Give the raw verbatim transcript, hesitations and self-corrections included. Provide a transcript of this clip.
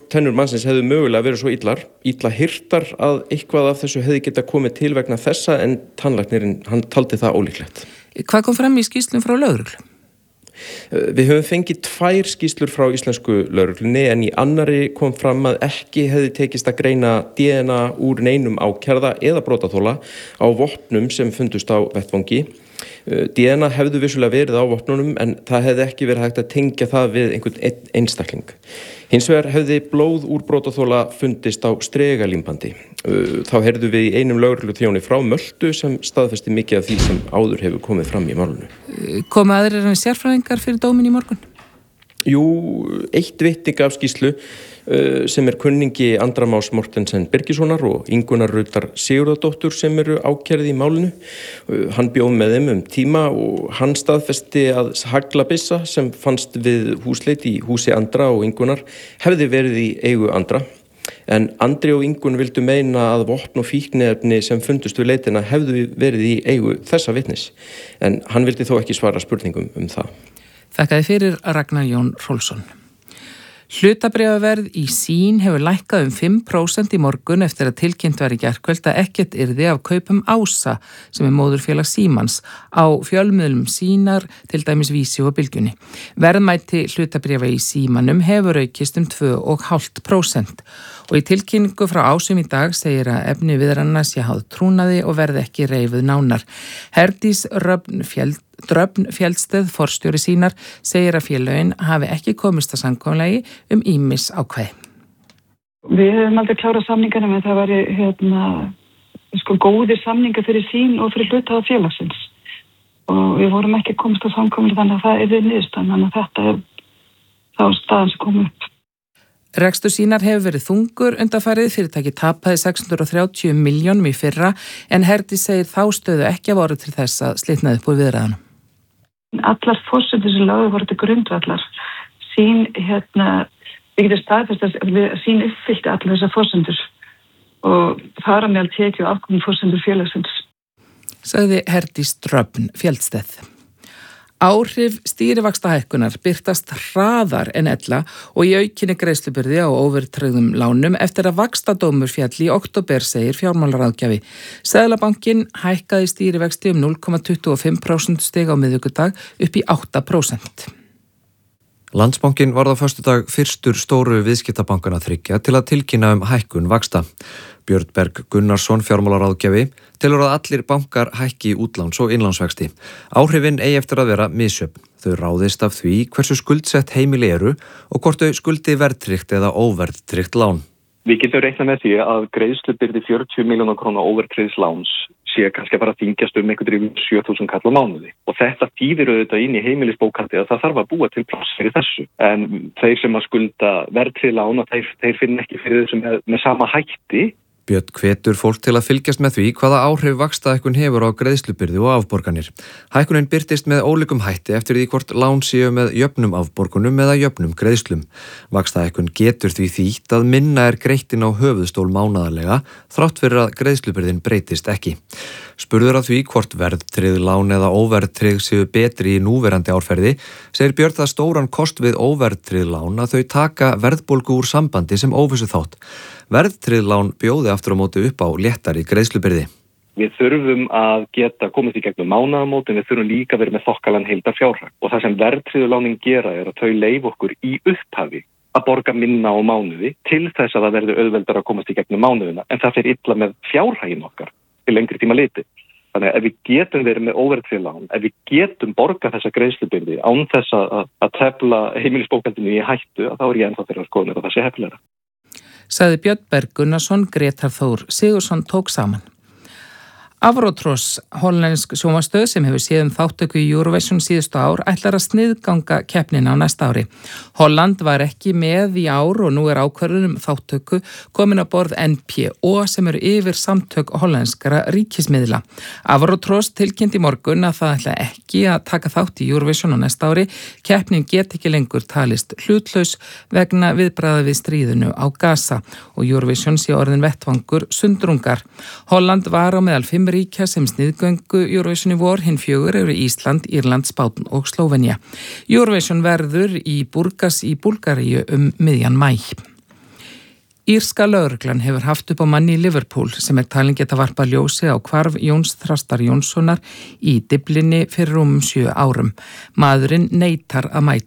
tennur mannsins hefðu mögulega verið svo illar, illa hirtar að eitthvað af þessu hefði geta komið til vegna þessa en tannlæknirinn, hann taldi það ólíklegt. Hvað kom fram í skýrslum frá lögreglu? Við höfum fengið tvær skýrslur frá íslensku lögreglunni en í annarri kom fram að ekki hefði tekist að greina D N A úr neinum ákærða eða brotaþola á vopnum sem fundust á vettvangi. D N A hefðu vissulega verið á vopnunum en það hefði ekki verið hægt að tengja það við einhvern einstakling. Hins vegar hefði blóð úr brotaþola fundist á stregalímbandi. Þá heyrðum við í einum lögregluþjóni frá Möltu sem staðfesti mikið af því sem áður hefur komið fram í málinu. Koma aðrir en sérfræðingar fyrir dóminn í morgun? Jú, eitt vitni gaf skýrslu sem er kunningi Andra Más Mortensen Birgissonar og Ingunnar Rutar Sigurðardóttur sem eru ákærði í málinu. Hann bjóð með þeim um tíma og hann staðfesti að haglabissa sem fannst við húsleit í húsi Andra og Ingunnar hefði verið í eigu Andra. En Andri og Ingun vildu meina að vopn og fíkniefni sem fundust við leitina hefðu verið í eigu þessa vitnis. En hann vildi þó ekki svara spurningum um það. Þakkaði fyrir Ragnar Jón Hrólfsson. Hlutabréfaverð í Sín hefur lækkað um fimm prósent í morgun eftir að tilkynnt var í gærkvöld að ekkert yrði af kaupum Ása sem er móðurfélag Símans á fjölmiðlum Sínar, til dæmis Vísi og Bylgjunni. Verðmæti hlutabréfa í Símanum hefur aukist um tvö og hálft prósent og í tilkynningu frá Ásum í dag segir að efni viðranna sé háð trúnaði og verði ekki reifuð nánar. Herdís Röfn Fjeld Dröfn Fjeldsted, forstjóri Sínar, segir að félögin hafi ekki komist að samkomulagi um ýmis ákvæði. Við hefum aldrei klárað samningarna með það væri hérna, sko, góðir samningar fyrir Sín og fyrir hluthafa félagsins. Og við vorum ekki komist að samkomulagi þannig að það er við niðurstaðan, þannig að þetta er þá staðan sem kom upp. Rekstur Sínar hefur verið þungur undanfarið, fyrirtæki tapaði sex hundruð þrjátíu milljónum í fyrra en Herdís segir þá stöðu ekki að voru til þess að slitnaði upp úr viðræðunum. Allar forsendur sem lögðu voru til grundvallar. Sín, hérna, við getum staðfest að Sín uppfyllti allar þessar forsendur og fara með að tekið og afkomið forsendur félagsins. Sagði Herdís Dröfn Fjeldsted. Áhrif stýrivaxtahækkunar birtast hraðar en ella og í aukinni greiðslubyrði á óverðtryggðum lánum eftir að vaxtadómur féll í október, segir fjármálaráðgjafi. Seðlabankinn hækkaði stýrivexti um núll komma tuttugu og fimm prósentustig á miðvikudag upp í átta prósent. Landsbankinn varð á föstudag fyrstur stóru viðskiptabankana þriggja til að tilkynna um hækkun vaxta. Björn Berg Gunnarsson, fjármálaráðgjafi, telur að allir bankar hækki útláns- og innlánsvexti. Áhrifin eigi eftir að vera misjöfn. Þau ráðist af því hversu skuldsett heimili eru og hvort þau skuldi verðtryggt eða óverðtryggt lán. Við getum reiknað með því að greiðslubyrði fjörutíu milljóna króna óverðtryggðs láns sé kannski að fara að þyngjast um einhvern veginn sjö þúsund kall á mánuði. Og þetta þýðir auðvitað inn í heimilisbókhaldi að það þarf að búa til pláss fyrir þessu. En þeir sem að skulda verðtryggð lán, þeir, þeir finna ekki fyrir þessu með, með sama hætti. Björn hvetur fólk til að fylgjast með því hvaða áhrif vaxtahækkun hefur á greiðslubyrði og afborganir. Hækkunin birtist með ólíkum hætti eftir því hvort lán séu með jöfnum afborgunum eða jöfnum greiðslum. Vaxtahækkun getur því þýtt að minna er greitt inn á höfuðstól mánaðarlega þrátt fyrir að greiðslubyrðin breytist ekki. Spurður að því hvort verðtryggð lán eða óverðtryggð séu betri í núverandi árferði, segir Björn það stóran kost við óverðtryggð lán að þau taka verðbólgu úr sambandi sem óvissu þátt. Verðtryggð lán bjóði aftur á móti upp á léttari greiðslubyrði. Við þurfum að geta komið í gegnum mánaðamót en við þurfum líka að vera með þokkalan heildarfjárhag. Og það sem verðtryggðu lánin gera er að þau leyfa okkur í upphafi að borga minna á mánuði til þess að það verði auðveldar að komast í gegnum mánuðina. En það fer illa með fjárhaginn okkar til lengri tíma liti. Þannig að ef við getum verið með óverðtryggð lán, ef við getum borgað þessa greiðslubyrði án þess að, að tefla heimilisbókhaldinu í hættu, þá er ég ennþá þeirra skoðunar að það sé heppilegra. Sagði Björn Berg Gunnarsson, Grétar Þór Sigurðsson tók saman. Afrótros, hollensk sjónvarpsstöð sem hefur séð um þáttöku í Eurovision síðustu ár, ætlar að sniðganga keppnina á næsta ári. Holland var ekki með í ár og nú er ákvörðun um þáttöku komin á borð N P O sem eru yfir samtök hollenskara ríkismiðla. Afrótros tilkynnt í morgun að það ætla ekki að taka þátt í Eurovision á næsta ári. Keppnin get ekki lengur talist hlutlaus vegna viðbragða við stríðinu á Gaza og Eurovision sé orðin vettvangur sundrungar. Holland var á meðal fimm ríkja sem sniðgöngu Eurovision í vor, hinn fjögur eru Ísland, Írland, Spán og Slóvenía. Eurovision verður í Burgas í Búlgaríu um miðjan maí. Írska lögreglan hefur haft upp á manni í Liverpool sem er talin geta varpa ljósi á hvarf Jóns Þrastar Jónssonar í Dyflinni fyrir rúmum sjö árum. Maðurinn neitar að mæta